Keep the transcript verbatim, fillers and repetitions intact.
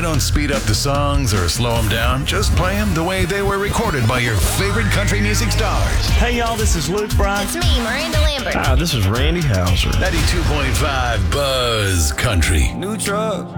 don't speed up the songs or slow them down. Just play them the way they were recorded by your favorite country music stars. Hey, y'all, this is Luke Bryan. It's me, Miranda Lambert. Hi, this is Randy Houser. ninety-two point five Buzz Country. New truck.